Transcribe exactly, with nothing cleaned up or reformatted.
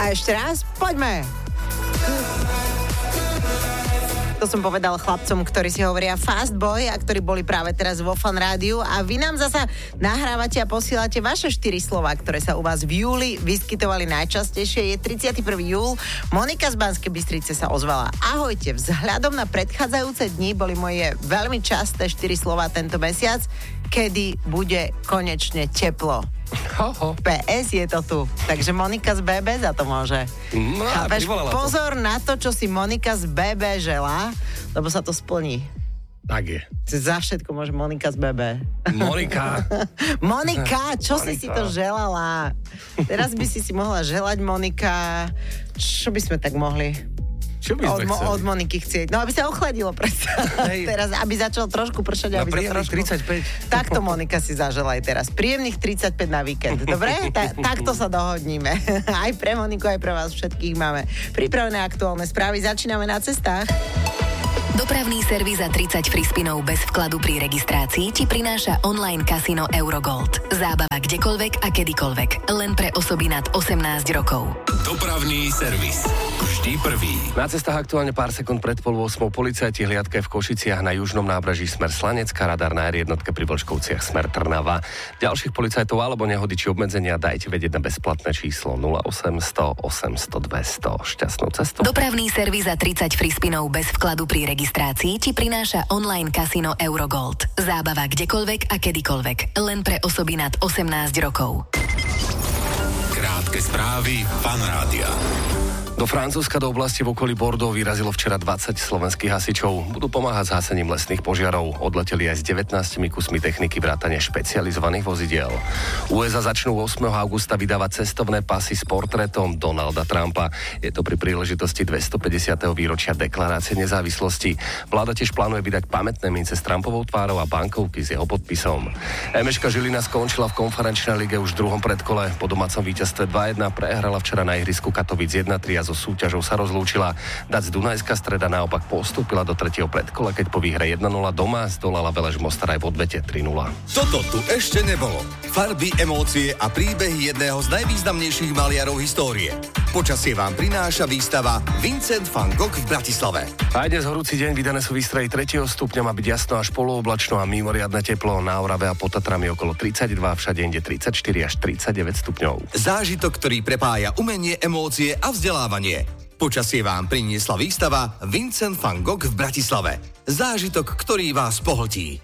A ešte raz, poďme. To som povedal chlapcom, ktorí si hovoria Fast Boy a ktorí boli práve teraz vo Fan Rádiu a vy nám zasa nahrávate a posielate vaše štyri slová, ktoré sa u vás v júli vyskytovali najčastejšie. Je tridsiateho prvého júla. Monika z Banskej Bystrice sa ozvala. Ahojte, vzhľadom na predchádzajúce dni boli moje veľmi časté štyri slová tento mesiac, kedy bude konečne teplo. Ho, ho. pé es je to tu. Takže Monika z bé bé za to môže. No, chápeš, pozor to. Na to, čo si Monika z bé bé želá, lebo sa to splní. Tak je. Za všetko môže Monika z bé bé. Monika. Monika, čo Monika. si si to želala? Teraz by si si mohla želať, Monika. Čo by sme tak mohli? Čo by sme od, mo- chceli? od Moniky chcieť. No, aby sa ochladilo predsa. Teraz, aby začal trošku pršať. Na aby príjemných trošku... tridsaťpäť. Takto Monika si zaželaj teraz. Príjemných tridsaťpäť na víkend. Dobre? Ta- takto sa dohodníme. Aj pre Moniku, aj pre vás všetkých máme pripravené aktuálne správy. Začíname na cestách. Dopravný servis za tridsať free spinov bez vkladu pri registrácii ti prináša online kasino Eurogold. Zábava kdekoľvek a kedykoľvek. Len pre osoby nad osemnásť rokov. Dopravný servis. Vždy prvý. Na cestách aktuálne pár sekúnd pred pol osmou policajti hliadke v Košiciach na južnom nábreží smer Slanecka, radar na er jednotke pri Vlčkovciach smer Trnava. Ďalších policajtov alebo nehody či obmedzenia dajte vedieť na bezplatné číslo nula osemsto osemsto dvesto. Šťastnú cestu. Dopravný servis za tridsať free spinov bez vkladu pri registrácii ti prináša online kasino Eurogold. Zábava kdekoľvek a kedykoľvek. Len pre osoby nad osemnásť rokov. Krátke správy Fan Rádia. Do Francúzska do oblasti v okolí Bordeaux vyrazilo včera dvadsať slovenských hasičov. Budú pomáhať s hasením lesných požiarov. Odleteli aj s devätnástimi kusmi techniky vrátane špecializovaných vozidiel. ú es á začnú ôsmeho augusta vydávať cestovné pasy s portrétom Donalda Trumpa. Je to pri príležitosti dvestopäťdesiateho výročia deklarácie nezávislosti. Vláda tiež plánuje vydať pamätné mince s Trumpovou tvárou a bankovky s jeho podpisom. emeška Žilina skončila v konferenčnej lige už v druhom predkole. Po domácom víťazstve dva jedna prehrala včera na ihrisku Katovíc jedna tri a so súťažou sa rozlúčila. Dac Dunajská Streda naopak postúpila do tretieho predkola, keď po výhre jedna nula doma zdolala Velež Mostar aj v odvete tri nula. Toto tu ešte nebolo. Farby, emócie a príbehy jedného z najvýznamnejších maliarov histórie. Počasie vám prináša výstava Vincent van Gogh v Bratislave. Aj dnes horúci deň, vydané sú výstrehy tretieho stupňa, má byť jasno až polooblačno a mimoriadne teplo. Na Orave a pod Tatrami okolo tridsaťdva, všade inde tridsaťštyri až tridsaťdeväť stupňov. Zážitok, ktorý prepája umenie, emócie a vzdelávanie. Počasie vám priniesla výstava Vincent van Gogh v Bratislave. Zážitok, ktorý vás pohltí.